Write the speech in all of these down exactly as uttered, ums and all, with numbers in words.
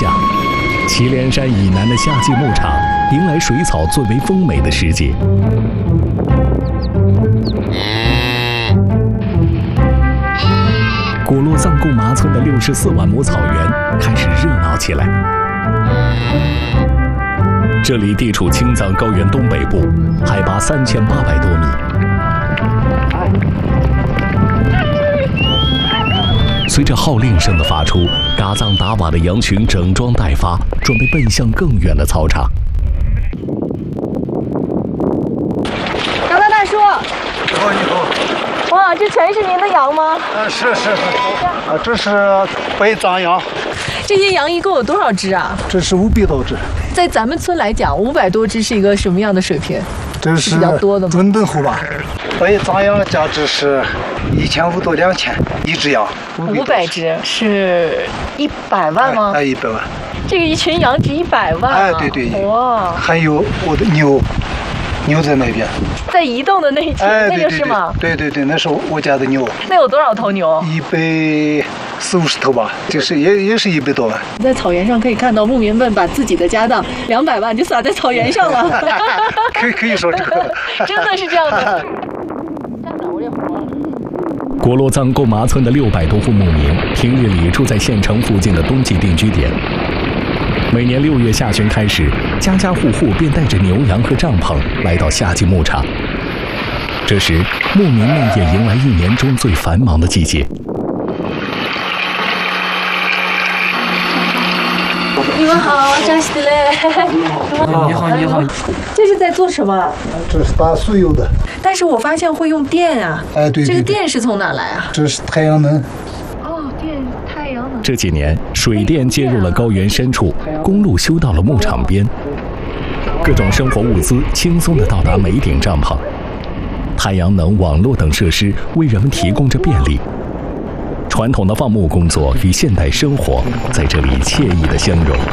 下，祁连山以南的夏季牧场迎来水草最为丰美的时节。果洛藏贡麻村的六十四万亩草原开始热闹起来。这里地处青藏高原东北部，海拔三千八百多米。随着号令声的发出，嘎藏达瓦的羊群整装待发，准备奔向更远的草场。 嘎达大叔， 你好，你好。 哇，这全是您的羊吗？ 啊，是是是。啊，这是北藏羊。 这些羊一共有多少只啊？ 这是五百多只。 在咱们村来讲，五百多只是一个什么样的水平？ 这是比较多的吗？ 中等户吧。北藏羊的价值是一千五到两千一只羊。 五百只是一百万吗？ 哎，一百万。 这个一群羊值一百万、啊。 哎，对对。 哇。 还有我的牛，牛在那边。 在移动的那一群， 哎， 那就是吗？ 对对对，那是我家的牛。 那有多少头牛？ 一百四五十头吧，就是也也是一百多万。 在草原上可以看到牧民们把自己的家当两百万就撒在草原上了。 可以可以说这个， 真的是这样的。 果洛藏贡麻村的六百多户牧民，平日里住在县城附近的冬季定居点。每年六月下旬开始，家家户户便带着牛羊和帐篷来到夏季牧场。这时，牧民们也迎来一年中最繁忙的季节。 你们好，张喜嘞！ 你好，你好。 这是在做什么？ 这是打酥油的。 但是我发现会用电啊。 哎，对对对。 这个电是从哪来啊？ 这是太阳能。 哦，电太阳能。 这几年，水电接入了高原深处，公路修到了牧场边，各种生活物资轻松地到达每顶帐篷。太阳能、网络等设施为人们提供着便利。传统的放牧工作与现代生活在这里惬意地相融。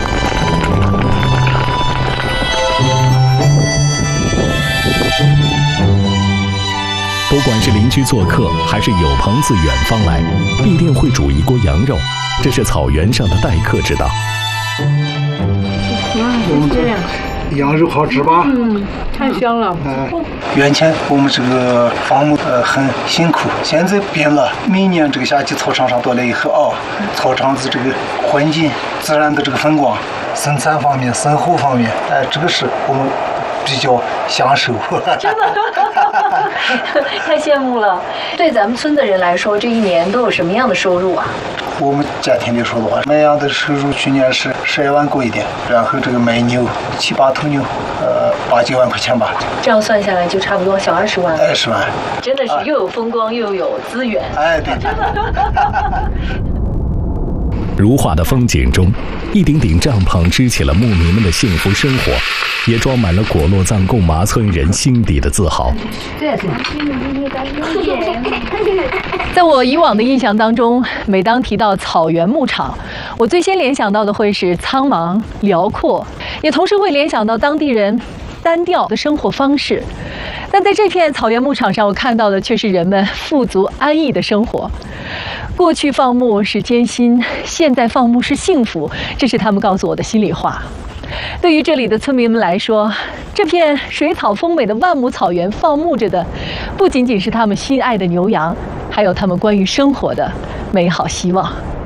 不管是邻居做客，还是友朋自远方来，必定会煮一锅羊肉，这是草原上的待客之道。 哇，就是这样。 羊肉好吃吧？ 嗯，太香了。 呃，原先我们这个放牧呃很辛苦，现在变了。每年这个夏季草场上多了以后啊，草场子这个环境、自然的这个风光、生产方面、生活方面，哎、呃，这个是我们比较享受。 真的，太羡慕了。对咱们村的人来说，这一年都有什么样的收入啊？ 我们家庭里说的话，卖羊的收入去年是十二万多一点，然后这个卖牛七八头牛，呃八九万块钱吧。 这样算下来就差不多小二十万。 二十万， 真的是又有风光又有资源。 哎，对对。 如画的风景中，一顶顶帐篷支起了牧民们的幸福生活，也装满了果洛藏贡麻村人心底的自豪。在我以往的印象当中，每当提到草原牧场，我最先联想到的会是苍茫辽阔，也同时会联想到当地人单调的生活方式。但在这片草原牧场上，我看到的却是人们富足安逸的生活。过去放牧是艰辛，现在放牧是幸福，这是他们告诉我的心里话。对于这里的村民们来说，这片水草丰美的万亩草原放牧着的，不仅仅是他们心爱的牛羊，还有他们关于生活的美好希望。